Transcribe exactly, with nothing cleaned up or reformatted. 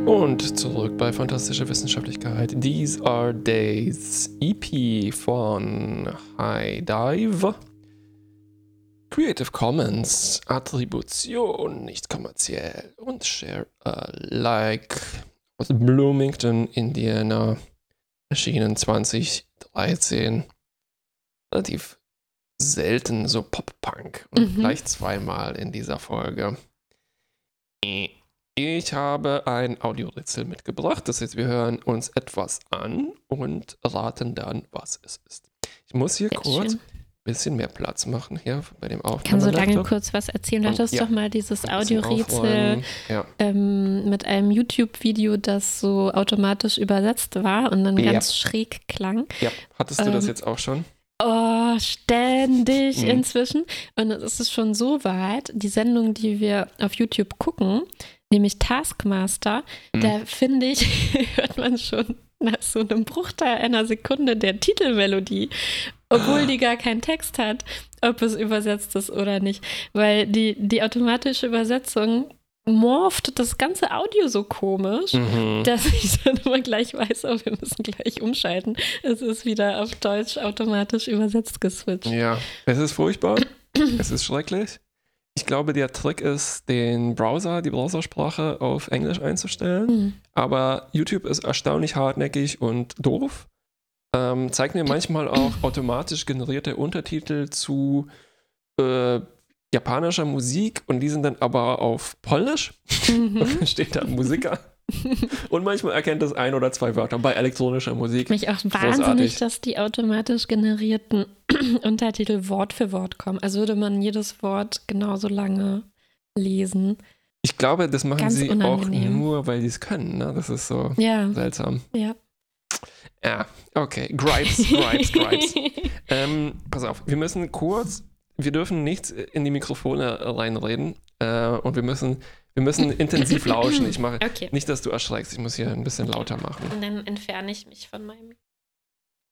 Und zurück bei Fantastische Wissenschaftlichkeit. These Are Days, E P von High Dive. Creative Commons, Attribution, nicht kommerziell und Share Alike. Aus Bloomington, Indiana. Erschienen zwanzig dreizehn. Relativ selten so Pop-Punk. Und Mhm. gleich zweimal in dieser Folge. Ich habe ein Audiorätsel mitgebracht. Das heißt, wir hören uns etwas an und raten dann, was es ist. Ich muss hier Sehr kurz schön. ein bisschen mehr Platz machen hier bei dem Aufnahme. Kann so lange kurz was erzählen. Du Und, hattest ja, doch mal dieses ein bisschen Audiorätsel aufräumen. Ja. ähm, mit einem YouTube-Video, das so automatisch übersetzt war und dann Ja. ganz schräg klang. ja, hattest du das Ähm, jetzt auch schon? Oh, ständig Mhm. inzwischen. Und es ist schon so weit, die Sendung, die wir auf YouTube gucken, nämlich Taskmaster, Mhm. da finde ich, hört man schon nach so einem Bruchteil einer Sekunde der Titelmelodie, obwohl die gar keinen Text hat, ob es übersetzt ist oder nicht. Weil die, die automatische Übersetzung morpht das ganze Audio so komisch, Mhm. dass ich dann immer gleich weiß, oh, wir müssen gleich umschalten. Es ist wieder auf Deutsch automatisch übersetzt geswitcht. Ja, es ist furchtbar. Es ist schrecklich. Ich glaube, der Trick ist, den Browser, die Browsersprache auf Englisch einzustellen. Mhm. Aber YouTube ist erstaunlich hartnäckig und doof. Ähm, zeigt mir manchmal auch automatisch generierte Untertitel zu äh, japanischer Musik und die sind dann aber auf Polnisch. Und Mhm. dann steht da Musiker. Und manchmal erkennt es ein oder zwei Wörter bei elektronischer Musik. Mich auch Großartig. wahnsinnig, dass die automatisch generierten Untertitel Wort für Wort kommen. Also würde man jedes Wort genauso lange lesen. Ich glaube, das machen Ganz sie unangenehm. auch nur, weil sie es können. Ne? Das ist so Ja, seltsam. ja. Ja, okay. Gripes, Gripes, Gripes. Ähm, pass auf, wir müssen kurz, wir dürfen nicht in die Mikrofone reinreden äh, und wir müssen, wir müssen intensiv lauschen. Ich mache Okay. nicht, dass du erschreckst. Ich muss hier ein bisschen lauter machen. Und dann entferne ich mich von meinem